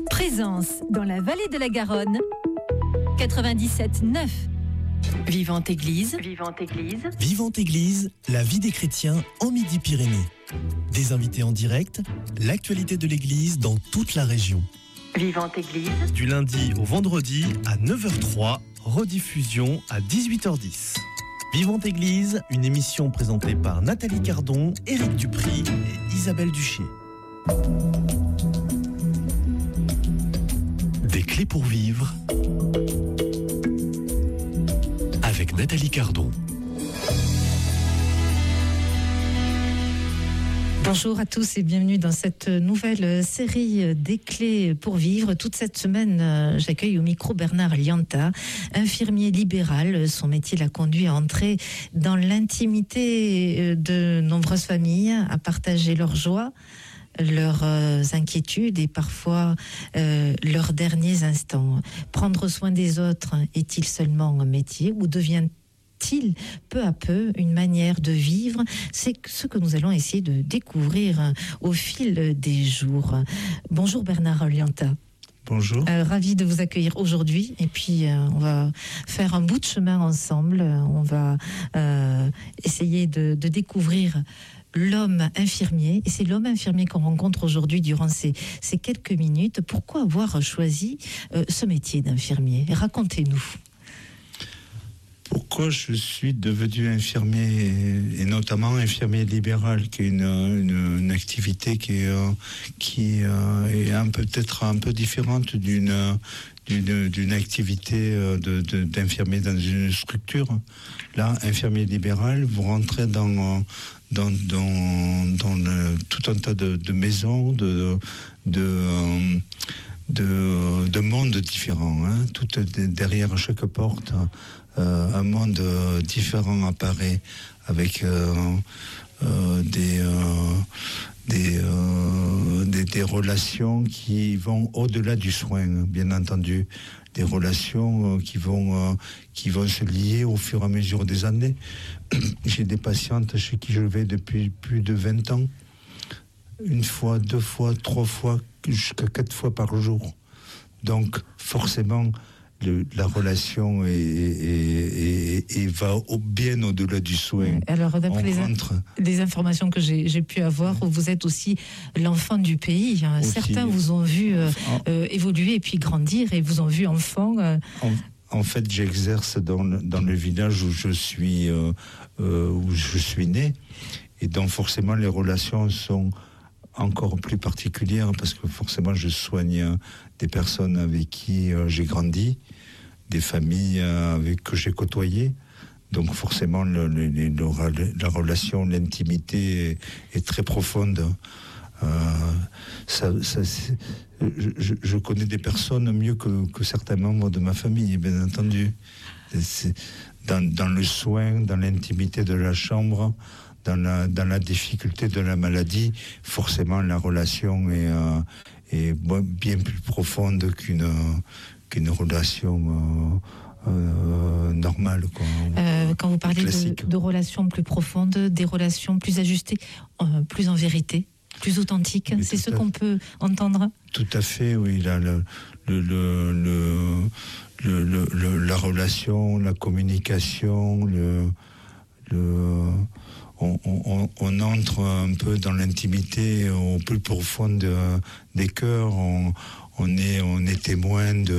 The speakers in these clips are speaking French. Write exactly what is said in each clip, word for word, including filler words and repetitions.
Présence dans la vallée de la Garonne, quatre-vingt-dix-sept neuf. Vivante Église. Vivante Église. Vivante Église, la vie des chrétiens en Midi-Pyrénées. Des invités en direct, l'actualité de l'Église dans toute la région. Vivante Église. Du lundi au vendredi à neuf heures trois, rediffusion à dix-huit heures dix. Vivante Église, une émission présentée par Nathalie Cardon, Éric Dupry et Isabelle Duchier. Des clés pour vivre avec Nathalie Cardon. Bonjour à tous et bienvenue dans cette nouvelle série des clés pour vivre. Toute cette semaine, j'accueille au micro Bernard Lianta, infirmier libéral. Son métier l'a conduit à entrer dans l'intimité de nombreuses familles, à partager leurs joies, leurs inquiétudes et parfois euh, leurs derniers instants. Prendre soin des autres est-il seulement un métier ou devient il peu à peu une manière de vivre? C'est ce que nous allons essayer de découvrir au fil des jours. Bonjour Bernard Lianta. Bonjour. Euh, ravi de vous accueillir aujourd'hui et puis euh, on va faire un bout de chemin ensemble. On va euh, essayer de, de découvrir l'homme infirmier, et c'est l'homme infirmier qu'on rencontre aujourd'hui durant ces, ces quelques minutes. Pourquoi avoir choisi euh, ce métier d'infirmier? Racontez-nous. Pourquoi je suis devenu infirmier, et notamment infirmier libéral, qui est une, une, une activité qui est, qui est un, peut-être un peu différente d'une, d'une, d'une activité de, de, d'infirmier dans une structure. Là, infirmier libéral, vous rentrez dans, dans, dans, dans le, tout un tas de, de maisons, de... de De, de mondes différents, hein. Tout derrière chaque porte, euh, un monde différent apparaît avec euh, euh, des, euh, des, euh, des, des relations qui vont au-delà du soin, bien entendu, des relations qui vont, euh, qui vont se lier au fur et à mesure des années. J'ai des patientes chez qui je vais depuis plus de vingt ans. Une fois, deux fois, trois fois, jusqu'à quatre fois par jour. Donc, forcément, le, la relation est, est, est, est, va au, bien au-delà du soin. Alors, d'après les, in- les informations que j'ai, j'ai pu avoir, oui. Vous êtes aussi l'enfant du pays. Hein. Certains vous ont vu euh, euh, évoluer et puis grandir et vous ont vu enfant. Euh... En, en fait, j'exerce dans le, dans le village où je suis, euh, euh, où je suis né. Et donc, forcément, les relations sont encore plus particulière parce que forcément je soigne des personnes avec qui euh, j'ai grandi, des familles euh, avec que j'ai côtoyé. Donc forcément le, le, le, la relation, l'intimité est, est très profonde. Euh, ça, ça, je, je connais des personnes mieux que, que certains membres de ma famille, bien entendu. C'est dans, dans le soin, dans l'intimité de la chambre, Dans la, dans la difficulté de la maladie, forcément la relation est, euh, est bien plus profonde qu'une, qu'une relation euh, euh, normale. Quoi, euh, quand vous parlez de, de relations plus profondes, des relations plus ajustées, euh, plus en vérité, plus authentiques, mais c'est ce qu'on peut entendre? Tout à fait, oui. Là, le, le, le, le, le, le, le, la relation, la communication, le... le On, on, on entre un peu dans l'intimité au plus profond de, des cœurs. On, on, est, on est témoin de,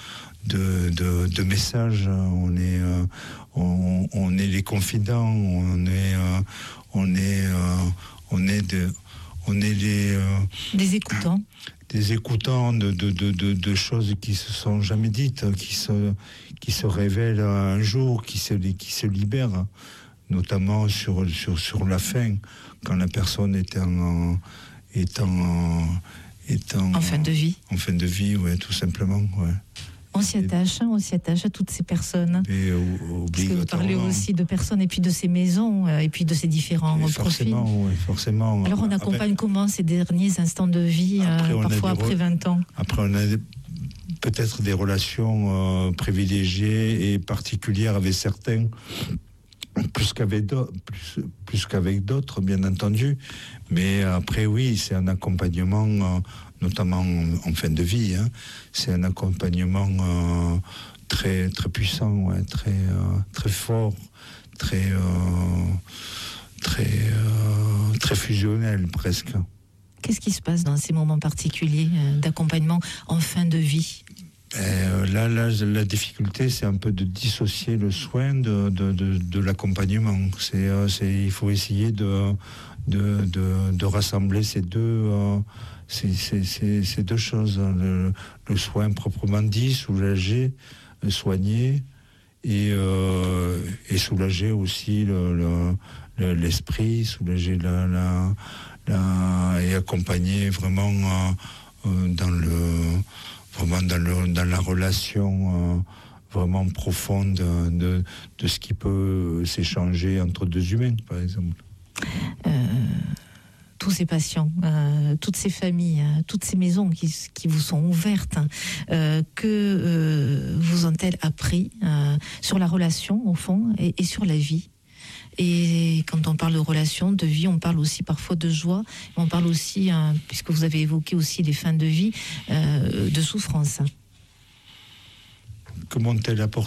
de, de, de messages. On est, on, on est les confidents. On est, on est, on est, de, on est les des écoutants. Des écoutants de, de, de, de, de choses qui se sont jamais dites, qui se, qui se révèlent un jour, qui se, qui se libèrent. Notamment sur, sur, sur la fin, quand la personne est en, est en, est en, en fin de vie. En fin de vie, oui, tout simplement. Ouais. On s'y attache, on s'y attache à toutes ces personnes. Et, Parce que vous parlez aussi de personnes et puis de ces maisons et puis de ces différents et profils. Forcément, oui, forcément. Alors on accompagne avec... comment ces derniers instants de vie, après, euh, parfois après re... vingt ans? Après on a des... peut-être des relations euh, privilégiées et particulières avec certains. Plus qu'avec, d'autres, plus, plus qu'avec d'autres, bien entendu. Mais après, oui, c'est un accompagnement notamment en, en fin de vie. Hein. C'est un accompagnement euh, très, très puissant, ouais, très, euh, très fort, très, euh, très, euh, très fusionnel presque. Qu'est-ce qui se passe dans ces moments particuliers euh, d'accompagnement en fin de vie ? Euh, là, là, la difficulté, c'est un peu de dissocier le soin de, de, de, de l'accompagnement. C'est, euh, c'est, il faut essayer de, de, de, de rassembler ces deux, euh, ces, ces, ces, ces deux choses. Le, le soin proprement dit, soulager, soigner, et, euh, et soulager aussi le, le, le, l'esprit, soulager la, la, la, et accompagner vraiment euh, dans le... vraiment dans, le, dans la relation euh, vraiment profonde de, de, de ce qui peut s'échanger entre deux humains, par exemple. Euh, tous ces patients, euh, toutes ces familles, euh, toutes ces maisons qui, qui vous sont ouvertes, hein, euh, que euh, vous ont-elles appris euh, sur la relation, au fond, et, et sur la vie ? Et quand on parle de relation, de vie, on parle aussi parfois de joie. On parle aussi, hein, puisque vous avez évoqué aussi les fins de vie, euh, de souffrance. Comment t'elle apporté ?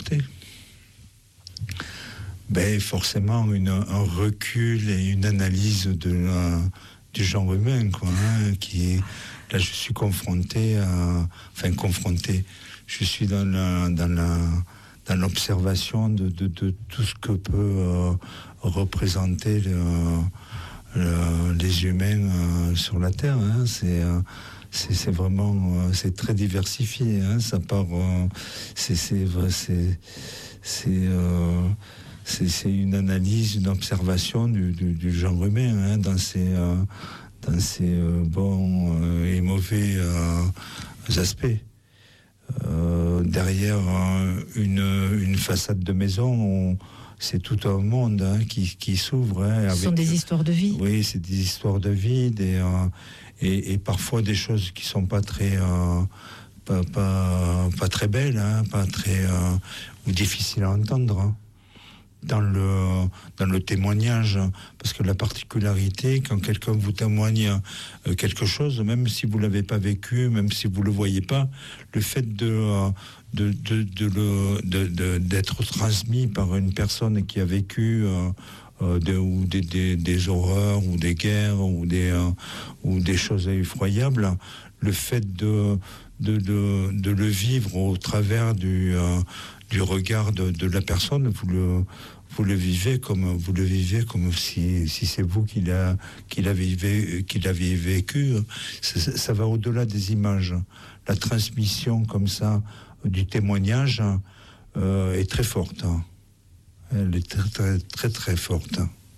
Ben forcément une, un recul et une analyse de la, du genre humain, quoi. Hein, qui là, je suis confronté à, enfin confronté. Je suis dans la, dans la, dans l'observation de, de, de tout ce que peut euh, représenter le, le, les humains euh, sur la Terre. Hein. C'est, euh, c'est, c'est vraiment, euh, c'est très diversifié. Hein. Ça part, euh, c'est, c'est, c'est, c'est, euh, c'est, c'est une analyse, une observation du, du, du genre humain hein, dans ses, euh, dans ses euh, bons euh, et mauvais euh, aspects. Euh, derrière euh, une, une façade de maison, on, c'est tout un monde hein, qui, qui s'ouvre. Hein, Ce avec, sont des histoires de vie. Oui, c'est des histoires de vie, des, euh, et, et parfois des choses qui sont pas très, euh, pas, pas, pas très belles, hein, pas très euh, ou difficiles à entendre. Hein. Dans le, dans le témoignage, parce que la particularité, quand quelqu'un vous témoigne quelque chose, même si vous ne l'avez pas vécu, même si vous ne le voyez pas, le fait de, de, de, de, le, de, de, d'être transmis par une personne qui a vécu euh, de, ou des, des, des horreurs, ou des guerres, ou des, euh, ou des choses effroyables, le fait de, de, de, de le vivre au travers du... Euh, du regard de, de la personne, vous le, vous le vivez comme vous le vivez comme si, si c'est vous qui l'a, qui l'avez, qui l'avez vécu. Ça, ça va au-delà des images. La transmission comme ça du témoignage euh, est très forte. Elle est très très très, très forte.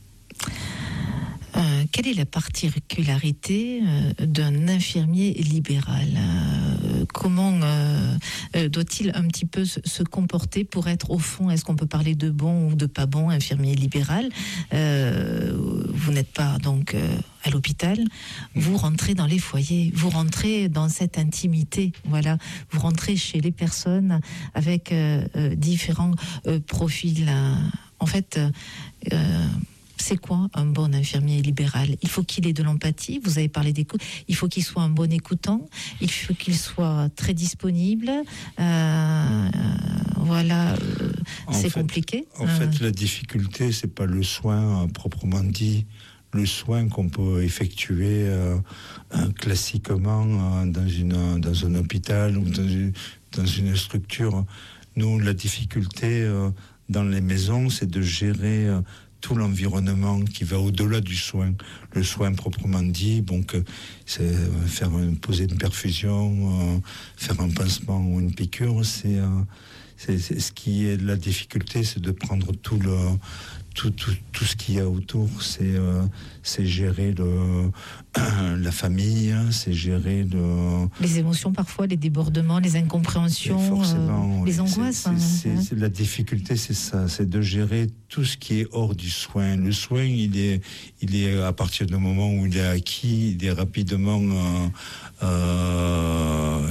Euh, quelle est la particularité euh, d'un infirmier libéral ? euh, Comment euh, euh, doit-il un petit peu se, se comporter pour être au fond, est-ce qu'on peut parler de bon ou de pas bon infirmier libéral ? euh, Vous n'êtes pas donc euh, à l'hôpital, vous rentrez dans les foyers, vous rentrez dans cette intimité, voilà, vous rentrez chez les personnes avec euh, euh, différents euh, profils. Euh, en fait, euh, c'est quoi un bon infirmier libéral ? Il faut qu'il ait de l'empathie, vous avez parlé d'écoute, il faut qu'il soit un bon écoutant, il faut qu'il soit très disponible, euh, voilà, euh, c'est fait, compliqué. En euh... fait, la difficulté, c'est pas le soin euh, proprement dit, le soin qu'on peut effectuer euh, euh, classiquement euh, dans, une, dans un hôpital ou dans une, dans une structure. Nous, la difficulté euh, dans les maisons, c'est de gérer... Euh, tout l'environnement qui va au-delà du soin. Le soin proprement dit, donc c'est faire une, poser une perfusion, euh, faire un pansement ou une piqûre, c'est, euh, c'est, c'est ce qui est la difficulté, c'est de prendre tout le tout, tout, tout ce qu'il y a autour, c'est, euh, c'est gérer le, la famille, c'est gérer le... les émotions parfois, les débordements, les incompréhensions, euh, les angoisses. C'est, c'est, hein. c'est, c'est, la difficulté, c'est ça, c'est de gérer tout ce qui est hors du soin. Le soin, il est, il est à partir du moment où il est acquis, il est rapidement, euh, euh,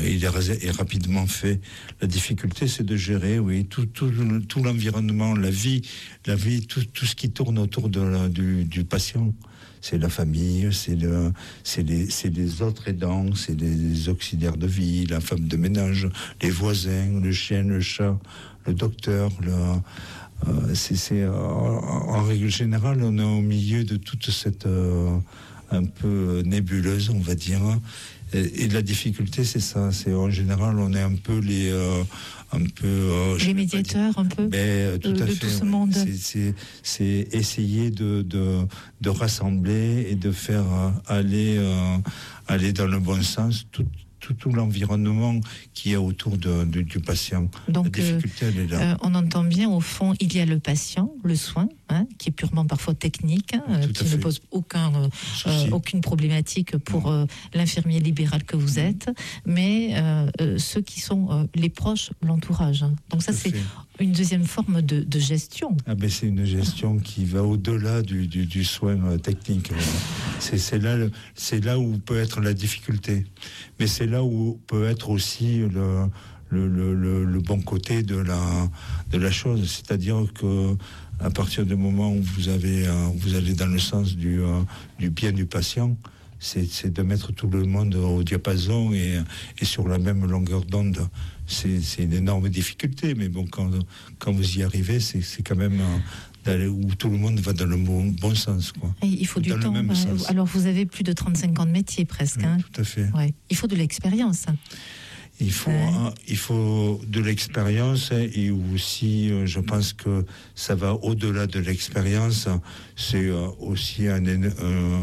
il est, est rapidement fait. La difficulté, c'est de gérer, oui, tout, tout, tout l'environnement, la vie, la vie, tout, tout ce qui tourne autour de la, du, du patient. C'est la famille, c'est, le, c'est, les, c'est les autres aidants, c'est les auxiliaires de vie, la femme de ménage, les voisins, le chien, le chat, le docteur. Le, euh, c'est, c'est, euh, en règle générale, on est au milieu de toute cette euh, un peu nébuleuse, on va dire. Et, et la difficulté, c'est ça. C'est en général, on est un peu les... Euh, un peu euh, les médiateurs un peu mais, tout de, à de fait, tout ce ouais. monde. C'est, c'est, c'est essayer de, de, de rassembler et de faire euh, aller, euh, aller dans le bon sens tout, tout, tout l'environnement qui est autour de, de, du patient. Donc, la difficulté, elle est là. Euh, on entend bien, au fond, il y a le patient, le soin, hein, qui est purement parfois technique, hein, qui ne pose aucun, euh, euh, aucune problématique pour euh, l'infirmier libéral que vous êtes, mais euh, euh, ceux qui sont euh, les proches, l'entourage. Hein. Donc ça, c'est fait. Une deuxième forme de, de gestion. Ah ben c'est une gestion qui va au-delà du, du, du soin technique. C'est, c'est, là, c'est là où peut être la difficulté. Mais c'est là où peut être aussi le, le, le, le, le bon côté de la, de la chose. C'est-à-dire que à partir du moment où vous, avez, vous allez dans le sens du, du bien du patient, c'est, c'est de mettre tout le monde au diapason et, et sur la même longueur d'onde. C'est, c'est une énorme difficulté, mais bon, quand, quand vous y arrivez, c'est, c'est quand même euh, où tout le monde va dans le bon, bon sens, quoi. Et il faut du dans temps. Euh, alors, vous avez plus de trente-cinq ans de métier, presque. Oui, hein. Tout à fait. Ouais. Il faut de l'expérience. Il faut, euh... il faut de l'expérience et aussi, euh, je pense que ça va au-delà de l'expérience. C'est euh, aussi un, euh,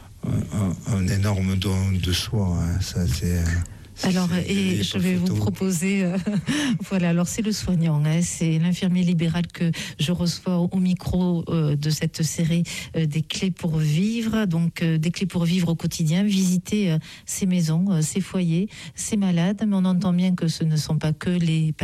un, un énorme don de soi. Hein. Ça, c'est... Alors, et je vais vous proposer, euh, voilà, alors c'est le soignant, hein, c'est l'infirmier libéral que je reçois au micro euh, de cette série euh, des clés pour vivre, donc euh, des clés pour vivre au quotidien, visiter euh, ces maisons, euh, ces foyers, ces malades, mais on entend bien que ce ne sont pas que les